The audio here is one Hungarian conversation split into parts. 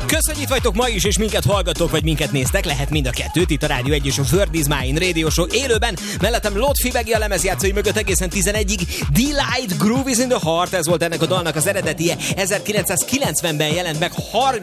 Köszönjük, itt vagytok ma is, és minket hallgatok, vagy minket néztek, lehet mind a kettőt, itt a Rádió 1 és a Word is Mine Radio Show élőben. Mellettem Lotfi Begi a lemezjátszói mögött egészen 11-ig. Delight Groove is in the Heart, ez volt ennek a dalnak az eredetie. 1990-ben jelent meg,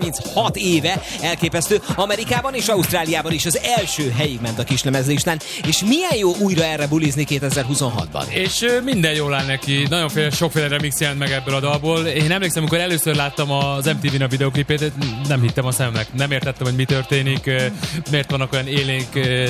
36 éve, elképesztő. Amerikában és Ausztráliában is az első helyig ment a kislemezlistán. És milyen jó újra erre bulizni 2026-ban. És minden jól áll neki, nagyon sokféle remix jelent meg ebből a dalból. Én emlékszem, amikor először láttam az MTV-n a videoklipét, nem hittem a szememnek, nem értettem, hogy mi történik, miért vannak olyan élénk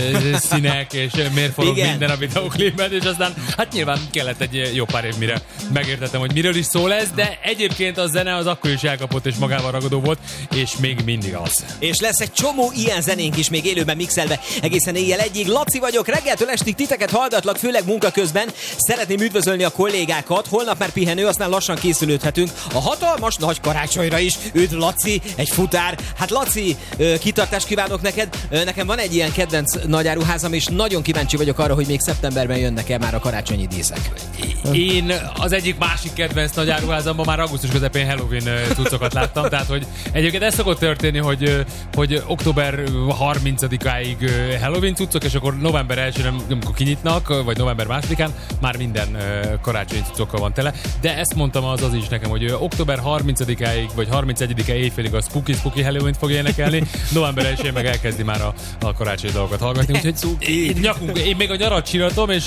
színek, és miért forog minden a videoklipben, és aztán hát nyilván kellett egy jó pár év, mire megértettem, hogy miről is szól ez, de egyébként a zene az akkor is elkapott és magával ragadó volt, és még mindig az. És lesz egy csomó ilyen zenénk is még élőben mixelve egészen éjjel egyig. Laci vagyok, reggeltől estig titeket hallgatlak, főleg munka közben. Szeretném üdvözölni a kollégákat, holnap már pihenő, aztán lassan készülődhetünk a hatalmas nagy karácsonyra is. Üdv Laci, egy futár. Hát Laci, kitartást kívánok neked. Nekem van egy ilyen kedvenc nagyáruházam, és nagyon kíváncsi vagyok arra, hogy még szeptemberben jönnek-e már a karácsonyi díszek. Én az egyik másik kedvenc nagyáruházamban már augusztus közepén Halloween cuccokat láttam, tehát hogy egyébként ez szokott történni, hogy október 30-áig Halloween cuccok, és akkor november 1-én, amikor kinyitnak, vagy november 2-án már minden karácsonyi cuccokkal van tele. De ezt mondtam az is nekem, hogy október 30-áig, vagy 31-e éjfélig a Spooky Halloween fog énekelni, november 1-én meg elkezdi már a karácsonyi dolgokat hallgatni. Úgyhogy nyakunk, én még a nyarat csinálom, és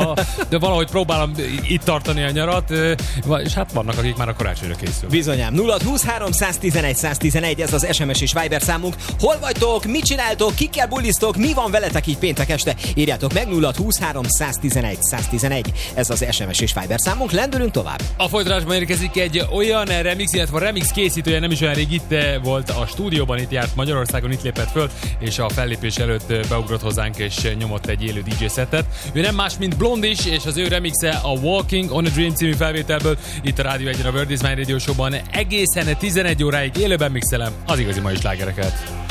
de valahogy próbálom itt tartani a nyarat, és hát vannak, akik már a karácsonyra készül. Bizonyám. 0-20-3 111 111, ez az SMS és Viber számunk. Hol vagytok? Mit csináltok? Kikkel bulisztok? Mi van veletek így péntek este? Írjátok meg 0-20-3 111 111, ez az SMS és Viber számunk. Lendülünk tovább. A folytatásban érkezik egy olyan remix, illetve a remix készítője nem is olyan rég itt volt a stúdióban, itt járt Magyarországon, itt lépett föl, és a fellépés előtt beugrott hozzánk, és nyomott egy élő DJ szettet. Ő nem más, mint Blondis, és az ő remixe a Walking on a Dream című felvételből itt a Rádió 1-en a Word is Mine Radio Show-ban egészen 11 óráig élőben mixelem az igazi mai slágereket.